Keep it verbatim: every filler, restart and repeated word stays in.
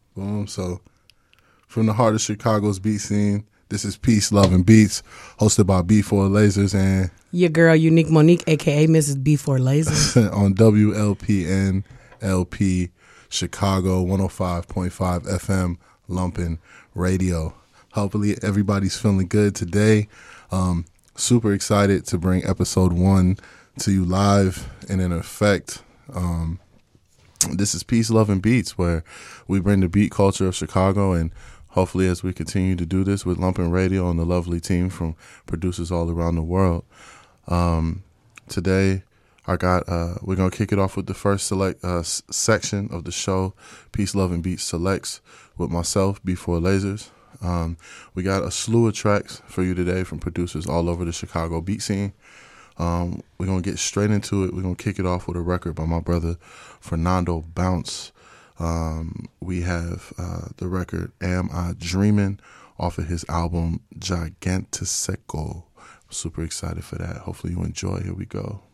Boom. So from the heart of Chicago's beat scene, this is Peace, Love, and Beats, hosted by B four Lasers and your girl Unique Monique, a k a. Missus B four Lasers. on W L P N L P Chicago one oh five point five F M Lumpin' Radio. Hopefully everybody's feeling good today. Um, super excited to bring episode one to you live and in effect. Um, this is Peace, Love, and Beats, where we bring the beat culture of Chicago, and hopefully as we continue to do this with Lumpin' Radio and the lovely team from producers all around the world. Um, today, I got uh, we're gonna kick it off with the first select uh, s- section of the show, Peace, Love, and Beats Selects, with myself, B four Lasers. Um, we got a slew of tracks for you today from producers all over the Chicago beat scene. Um, we're gonna get straight into it. We're gonna kick it off with a record by my brother Fernando Bounce. Um, we have uh, the record Am I Dreamin' off of his album Gigantiseco. Super excited for that. Hopefully you enjoy. Here we go.